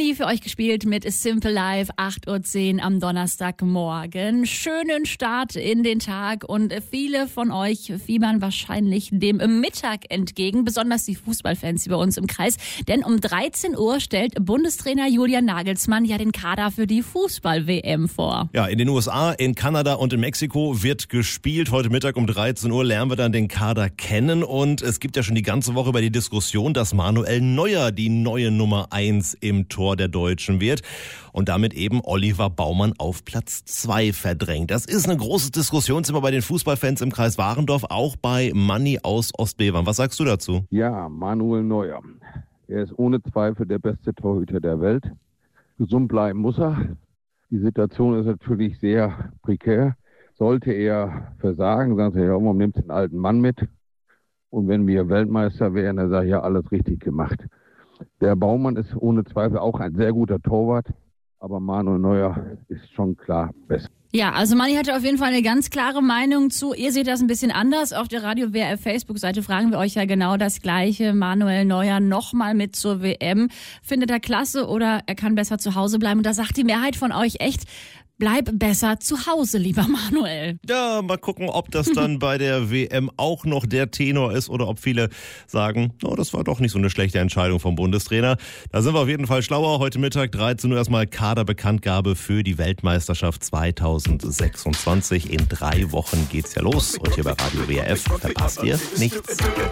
Money für euch gespielt mit Simple Life, 8:10 Uhr am Donnerstagmorgen. Schönen Start in den Tag und viele von euch fiebern wahrscheinlich dem Mittag entgegen, besonders die Fußballfans hier bei uns im Kreis. Denn um 13 Uhr stellt Bundestrainer Julian Nagelsmann ja den Kader für die Fußball-WM vor. Ja, in den USA, in Kanada und in Mexiko wird gespielt. Heute Mittag um 13 Uhr lernen wir dann den Kader kennen. Und es gibt ja schon die ganze Woche über die Diskussion, dass Manuel Neuer die neue Nummer 1 im Tor der Deutschen wird und damit eben Oliver Baumann auf Platz 2 verdrängt. Das ist eine große Diskussionsthema bei den Fußballfans im Kreis Warendorf, auch bei Manni aus Ostbevern. Was sagst du dazu? Ja, Manuel Neuer. Er ist ohne Zweifel der beste Torhüter der Welt. Gesund bleiben muss er. Die Situation ist natürlich sehr prekär. Sollte er versagen, sagt er, ja, man nimmt den alten Mann mit. Und wenn wir Weltmeister wären, dann sage ich, ja, alles richtig gemacht. Der Baumann ist ohne Zweifel auch ein sehr guter Torwart, aber Manuel Neuer ist schon klar besser. Ja, also Manni hatte auf jeden Fall eine ganz klare Meinung zu. Ihr seht das ein bisschen anders. Auf der Radio WRF Facebook-Seite fragen wir euch ja genau das Gleiche. Manuel Neuer nochmal mit zur WM. Findet er klasse oder er kann besser zu Hause bleiben? Und da sagt die Mehrheit von euch echt, bleib besser zu Hause, lieber Manuel. Ja, mal gucken, ob das dann bei der WM auch noch der Tenor ist oder ob viele sagen, oh, das war doch nicht so eine schlechte Entscheidung vom Bundestrainer. Da sind wir auf jeden Fall schlauer. Heute Mittag 13 Uhr erstmal Kaderbekanntgabe für die Weltmeisterschaft 2026. In 3 Wochen geht's ja los. Und hier bei Radio WRF verpasst ihr nichts.